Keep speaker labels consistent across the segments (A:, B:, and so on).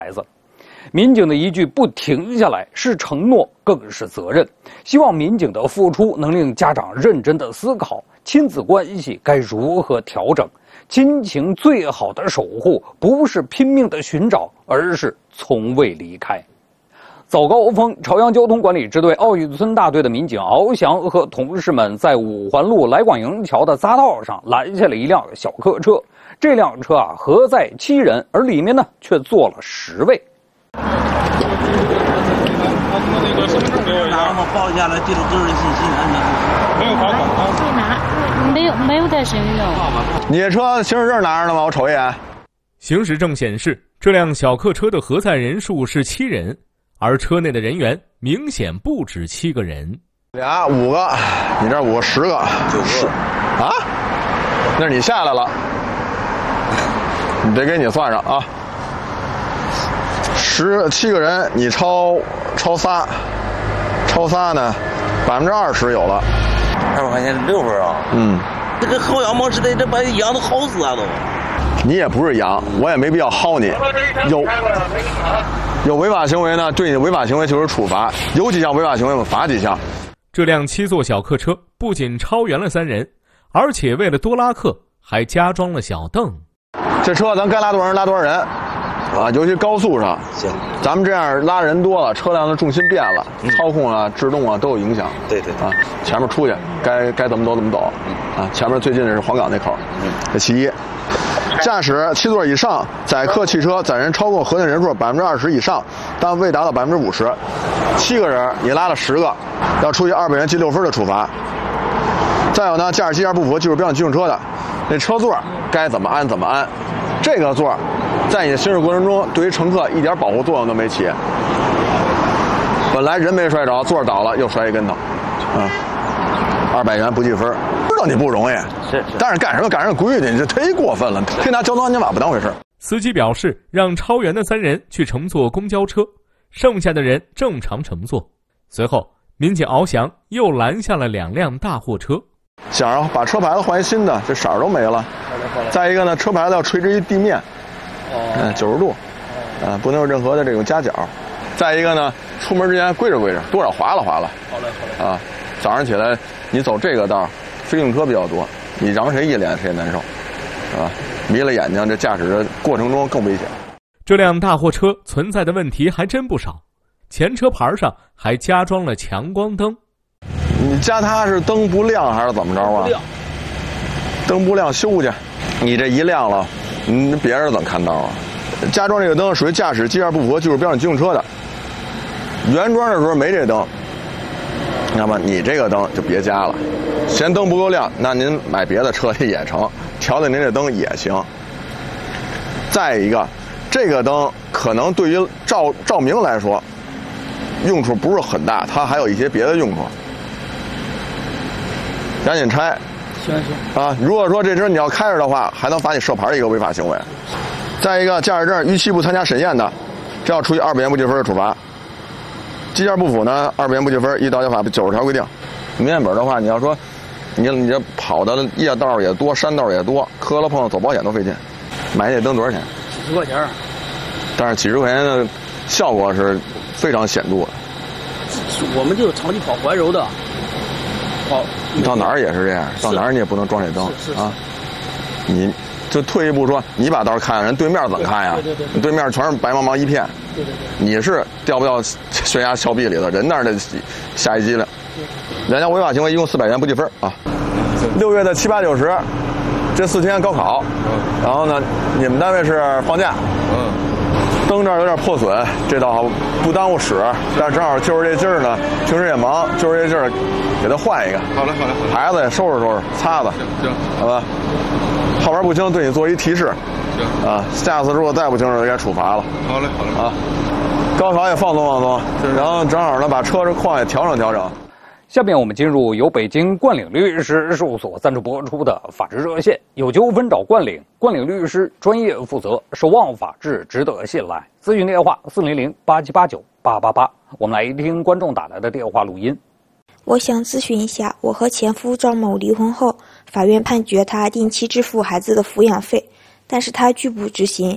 A: 孩子。民警的一句不停下来是承诺，更是责任。希望民警的付出能令家长认真的思考亲子关系该如何调整。亲情最好的守护不是拼命的寻找，而是从未离开。早高峰，朝阳交通管理支队奥运村大队的民警敖翔和同事们在五环路来广营桥的匝道上拦下了一辆小客车。这辆车核载7人，而里面呢却坐了10位。
B: 那个身份证给我一下。报下来记录个人信息没有罚款啊？
C: 会拿，没有带身份证。
D: 你这车行驶证拿着呢吗？我瞅一眼。
E: 行驶证显示，这辆小客车的核载人数是7人，而车内的人员明显不止7个人。
D: 俩5个，你这5个10个，9个啊？那是你下来了，你得给你算上啊。7个人，你超仨呢，20%有了。
B: 200块钱6分啊？嗯，这个薅羊毛似的，这把羊都薅死啊都。
D: 你也不是羊，我也没必要薅你。有违法行为呢，对你的违法行为就是处罚，有几项违法行为我们罚几项。
E: 这辆7座小客车不仅超员了3人，而且为了多拉客，还加装了小凳。
D: 这车咱该拉多少人拉多少人，啊，尤其高速上，咱们这样拉人多了，车辆的重心变了，操控啊、制动啊都有影响。
B: 对啊，
D: 前面出去该怎么走怎么走，啊，前面最近的是黄岗那口，这其一。驾驶7座以上载客汽车载人超过核定人数20%以上，但未达到50%，7个人你拉了10个，要处以200元记6分的处罚。再有呢，驾驶机件不符合技术标准机动车的，那车座该怎么安怎么安，这个座在你的行驶过程中对于乘客一点保护作用都没起。本来人没摔着，座倒了又摔一跟头，200元不记分。知道你不容易，是，但是干什么赶上规矩，你这忒过分了，忒拿交通安全法不当回事。
E: 司机表示，让超员的3人去乘坐公交车，剩下的人正常乘坐。随后，民警敖翔又拦下了2辆大货车，
D: 想要把车牌子换一新的，这色儿都没了。再一个呢，车牌子要垂直于地面，90度，不能有任何的这种夹角。再一个呢，出门之前跪着跪着，多少划了。好嘞。啊，早上起来你走这个道，非用车比较多，你让谁一脸谁也难受，是吧？迷了眼睛，这驾驶的过程中更危险。
E: 这辆大货车存在的问题还真不少，前车牌上还加装了强光灯。
D: 你加它是灯不亮还是怎么着啊？灯不亮修去，你这一亮了，别人怎么看道啊？加装这个灯属于驾驶机件不符合技术标准机动车的，原装的时候没这灯，那么你这个灯就别加了。嫌灯不够亮，那您买别的车也成，调调您这灯也行。再一个，这个灯可能对于照明来说用处不是很大，它还有一些别的用处，赶紧拆。行啊，如果说这车你要开着的话，还能罚你设牌的一个违法行为。再一个，驾驶证逾期不参加审验的，这要处以200元不记分的处罚。机件不符呢，200元不记分，依道交法90条规定。明眼本的话，你要说你这跑的夜道也多，山道也多，磕了碰了走保险都费劲。买那灯多少钱？
F: 几十块钱。
D: 但是几十块钱的效果是非常显著的。
F: 我们就是长期跑怀柔的，
D: 你到哪儿也是这样，到哪儿你也不能装这灯啊。你就退一步说，你把道看，人对面怎么看呀？对面全是白茫茫一片。你是掉不掉悬崖峭壁里头，人那儿的下一机灵。2项违法行为一共400元不记分啊。6月的7、8、9、10这4天高考，然后呢，你们单位是放假，灯这儿有点破损，这倒好不耽误使，但是正好就是这劲儿呢，平时也忙，就是这劲儿，给它换一个。好嘞。牌子也收拾，擦擦，行，好吧。号码不清，对你做一提示。行啊，下次如果再不清楚，就该处罚了。好嘞啊。高考也放松，然后正好呢，把车这况也调整。
A: 下面我们进入由北京冠岭律师事务所赞助播出的法治热线，有纠纷找冠岭，冠岭律师专业负责，守望法治，值得信赖。咨询电话400-8789-888。我们来听观众打来的电话录音。
G: 我想咨询一下，我和前夫赵某离婚后，法院判决他定期支付孩子的抚养费，但是他拒不执行。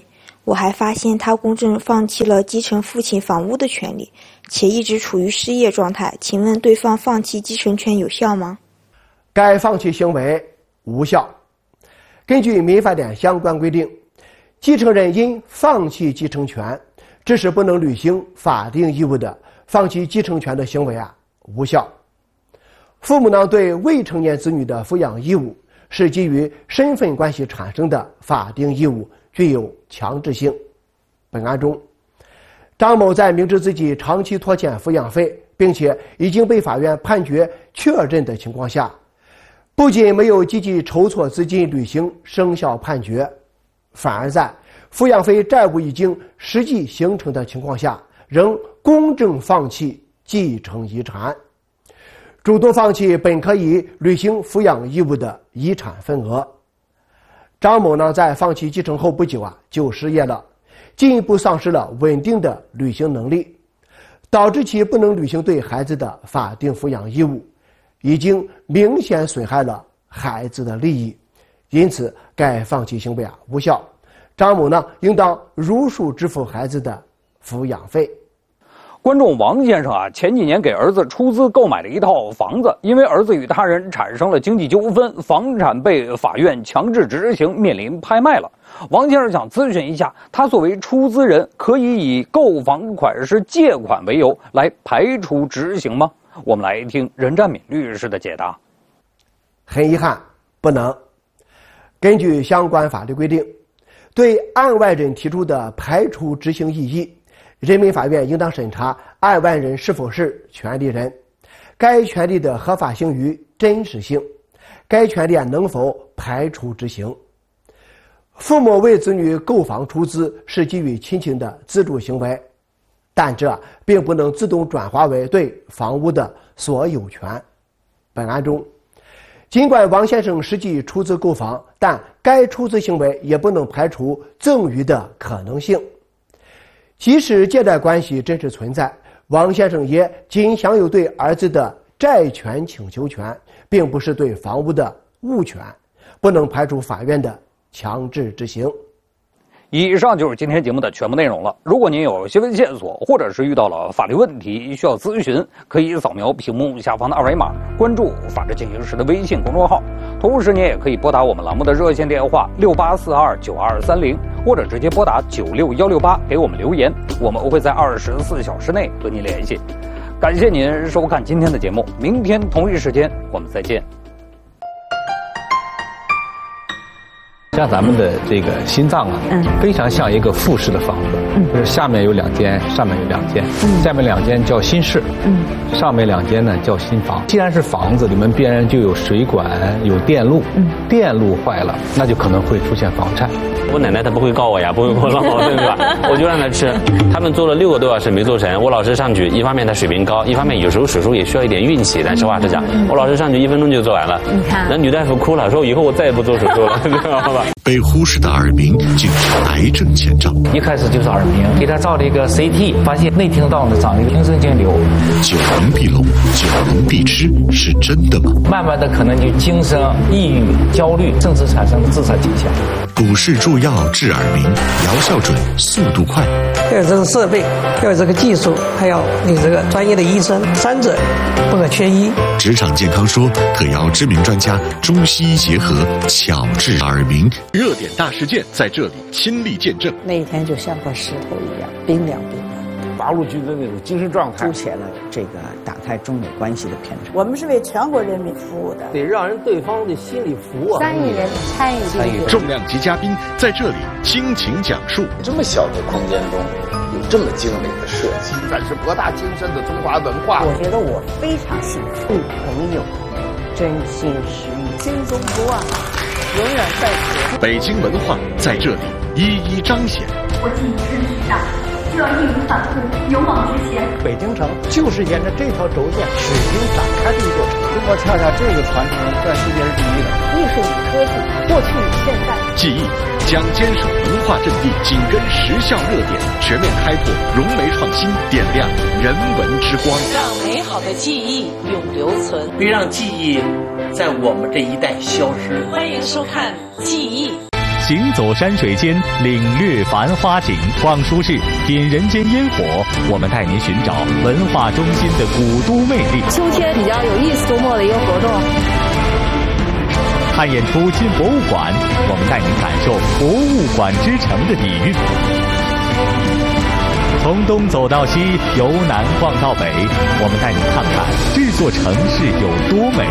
G: 我还发现他公证放弃了继承父亲房屋的权利，且一直处于失业状态。请问对方放弃继承权有效吗？
H: 该放弃行为无效。根据民法典相关规定，继承人因放弃继承权，致使不能履行法定义务的，放弃继承权的行为无效。父母呢对未成年子女的抚养义务是基于身份关系产生的法定义务，具有强制性。本案中，张某在明知自己长期拖欠抚养费，并且已经被法院判决确认的情况下，不仅没有积极筹措资金履行生效判决，反而在抚养费债务已经实际形成的情况下，仍公证放弃继承遗产，主动放弃本可以履行抚养义务的遗产份额。张某呢，在放弃继承后不久就失业了，进一步丧失了稳定的履行能力，导致其不能履行对孩子的法定抚养义务，已经明显损害了孩子的利益，因此该放弃行为无效。张某呢，应当如数支付孩子的抚养费。
A: 观众王先生前几年给儿子出资购买了一套房子，因为儿子与他人产生了经济纠纷，房产被法院强制执行，面临拍卖了。王先生想咨询一下，他作为出资人，可以以购房款是借款为由来排除执行吗？我们来听任占敏律师的解答。
H: 很遗憾，不能。根据相关法律规定，对案外人提出的排除执行异议，人民法院应当审查案外人是否是权利人，该权利的合法性与真实性，该权利能否排除执行。父母为子女购房出资是基于亲情的资助行为，但这并不能自动转化为对房屋的所有权。本案中，尽管王先生实际出资购房，但该出资行为也不能排除赠与的可能性。即使借贷关系真实存在，王先生也仅享有对儿子的债权请求权，并不是对房屋的物权，不能排除法院的强制执行。
A: 以上就是今天节目的全部内容了。如果您有新闻线索，或者是遇到了法律问题需要咨询，可以扫描屏幕下方的二维码，关注法治进行时的微信公众号。同时，您也可以拨打我们栏目的热线电话68429230，或者直接拨打96168给我们留言，我们会在24小时内和您联系。感谢您收看今天的节目，明天同一时间我们再见。
I: 像咱们的这个心脏非常像一个复式的房子，就是下面有2间，上面有2间，下面2间叫心室，上面2间呢叫心房。既然是房子，里面必然就有水管、有电路，电路坏了，那就可能会出现房颤。
J: 我奶奶她不会告我呀，不会跟我闹矛盾对吧？我就让她吃，他们做了6个多小时没做成，我老是上去，一方面她水平高，一方面有时候手术也需要一点运气。但实话实讲，我老是上去1分钟就做完了。你看，那女大夫哭了，说以后我再也不做手术了，知道吧？
K: 被忽视的耳鸣竟是癌症前兆。
L: 一开始就是耳鸣，给他照了一个 CT， 发现内听道呢长了一个听神经瘤。
K: 久闻必聋，久闻必吃，是真的吗？
L: 慢慢的可能就精神、抑郁、焦虑，甚至产生了自杀倾向。
K: 补氏助药治耳鸣，疗效准，速度快。
M: 要有这个设备，要有这个技术，还要有这个专业的医生，三者不可缺一。
K: 职场健康说特邀知名专家，中西医结合，巧治耳鸣。热点大事件在这里亲历见证。
N: 那一天就像块石头一样，冰凉冰凉。
O: 八路军的那种精神状态，
N: 凸显了这个打开中美关系的偏差。
P: 我们是为全国人民服务的，
O: 得让人对方的心里服啊。
P: 参与人参与
K: 重量级嘉宾在这里倾情讲述。
Q: 这么小的空间中有这么精美的设计，
O: 展示博大精深的中华文化。
P: 我觉得我非常幸福，朋友真心实意，心中不忘，永远在此。
K: 北京文化在这里一一彰显。
R: 我敬身体大，就要义无反顾，勇往直前。
H: 北京城就是沿着这条轴线始终展开的一座城。
S: 中国恰恰这个传承在世界是第一的。
P: 艺术与科技，过去与现在。
K: 记忆将坚守文化阵地，紧跟时效热点，全面开拓融媒创新，点亮人文之光，
T: 让美好的记忆永留存，
F: 别让记忆在我们这一代消失。
T: 欢迎收看《记忆》。
E: 行走山水间，领略繁花景；逛书市，品人间烟火。我们带您寻找文化中心的古都魅力。
U: 秋天比较有意思，周末的一个活动。
E: 看演出进博物馆，我们带您感受博物馆之城的底蕴。从东走到西，由南逛到北，我们带您看看这座城市有多美。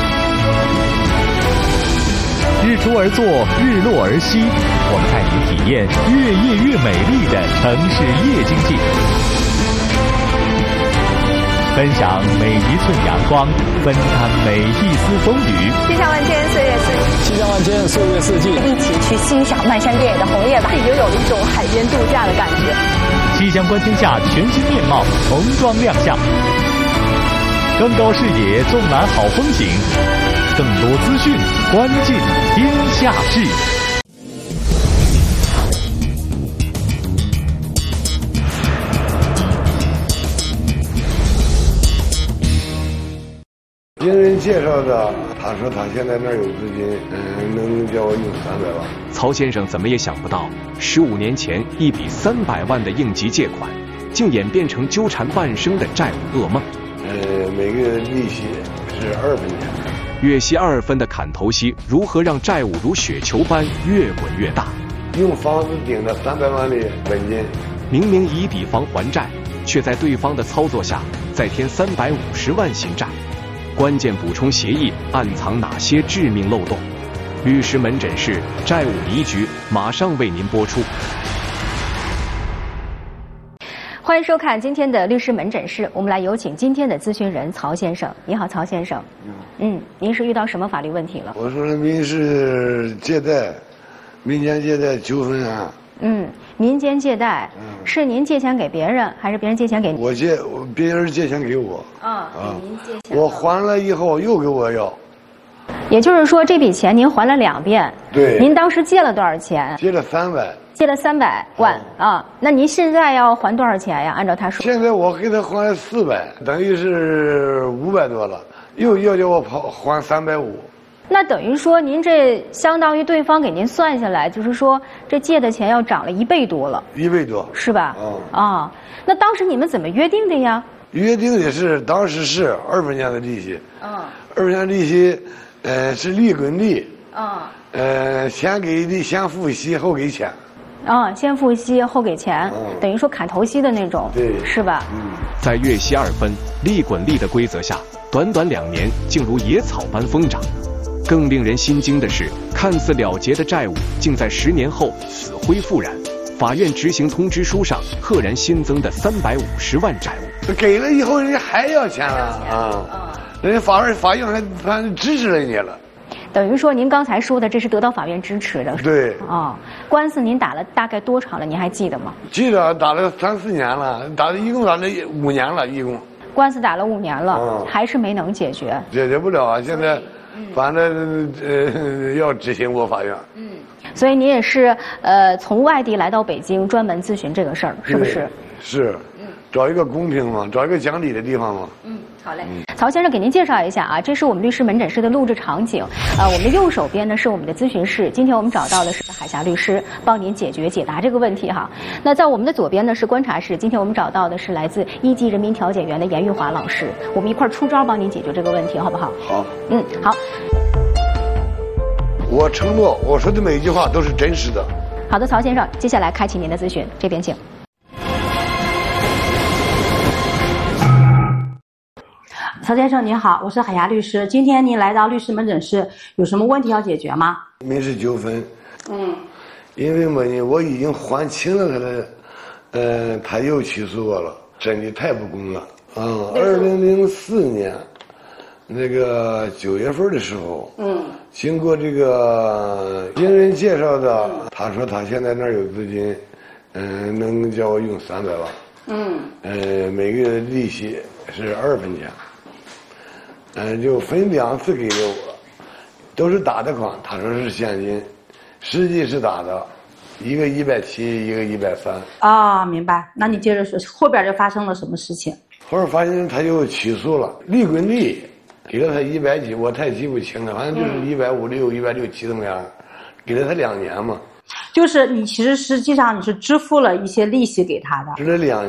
E: 日出而作，日落而息，我们带您体验越夜越美丽的城市夜经济。分享每一寸阳光，分担每一丝风雨。
U: 气象万千，岁月四季。
S: 气象万千，岁月四季。
U: 一起去欣赏漫山遍野的红叶吧，已经有了一种海边度假的感觉。
E: 气象观天下全新面貌重装亮相，更高视野纵览好风景，更多资讯关进天下事。
V: 经人介绍的，他说他现在那儿有资金，能叫我用300万。
W: 曹先生怎么也想不到，15年前一笔300万的应急借款，竟演变成纠缠半生的债务噩梦。
V: 每个月利息是2分钱。
W: 月息2分的砍头息，如何让债务如雪球般越滚越大？
V: 用房子顶着300万的本金，
W: 明明以抵房还债，却在对方的操作下再添350万新债。关键补充协议暗藏哪些致命漏洞？律师门诊室债务迷局马上为您播出。
X: 欢迎收看今天的律师门诊室，我们来有请今天的咨询人曹先生。你好，曹先生。您是遇到什么法律问题了？
V: 我说民事借贷、民间借贷纠纷案。
X: 民间借贷，是您借钱给别人，还是别人借钱给你？
V: 别人借钱给我。
X: 给您借钱。
V: 我还了以后又给我要。
X: 也就是说，这笔钱您还了2遍。
V: 对。
X: 您当时借了多少钱？
V: 借了300。
X: 借了300万啊？那您现在要还多少钱呀？按照他说。
V: 现在我给他还400，等于是500多了，又要叫我还350。
X: 那等于说，您这相当于对方给您算下来，就是说这借的钱要涨了1倍多了。
V: 1倍多，
X: 是吧？那当时你们怎么约定的呀？
V: 约定的是当时是20年的利息。20年利息，是利滚利。先付息后给钱。
X: 先付息后给钱，等于说砍头息的那种，
V: 对，
X: 是吧？
W: 在月息2分、利滚利的规则下，短短2年竟如野草般疯长。更令人心惊的是，看似了结的债务，竟在10年后死灰复燃。法院执行通知书上赫然新增的350万债务，
V: 给了以后人家还要钱了人家法院还支持人家了。
X: 等于说您刚才说的，这是得到法院支持的。
V: 对。
X: 官司您打了大概多长了？您还记得吗？
V: 记得，打了3、4年了，一共打了5年了，一共。
X: 官司打了5年了，还是没能解决。
V: 解决不了啊！现在，反正要执行过法院。
X: 所以你也是从外地来到北京，专门咨询这个事儿，是不是？
V: 是。找一个公平嘛，找一个讲理的地方嘛。
X: 好嘞。曹先生给您介绍一下啊，这是我们律师门诊室的录制场景。我们的右手边呢是我们的咨询室，今天我们找到的是海霞律师，帮您解答这个问题哈。那在我们的左边呢是观察室，今天我们找到的是来自1级人民调解员的严玉华老师，我们一块儿出招帮您解决这个问题，好不好？
V: 好。
X: 好。
V: 我承诺，我说的每一句话都是真实的。
X: 好的，曹先生，接下来开启您的咨询，这边请。
Y: 曹先生您好，我是海霞律师，今天您来到律师门诊室，有什么问题要解决吗？
V: 民事纠纷。因为嘛呢，我已经还清了他的，他又起诉我了，真的太不公了。2004年那个9月份的时候，经过这个经人介绍的，他说他现在那儿有资金，能叫我用300万。每个月的利息是2分钱。就分2次给了我，都是打的款，他说是现金，实际是打的，一个170，一个130。
Y: 明白。那你接着说，后边就发生了什么事情？
V: 后边发现他就起诉了，利滚利，给了他100几，我太记不清了，反正就是156、167这么样， 给了他2年嘛。
Y: 就是你其实实际上你是支付了一些利息给他的。
V: 支了2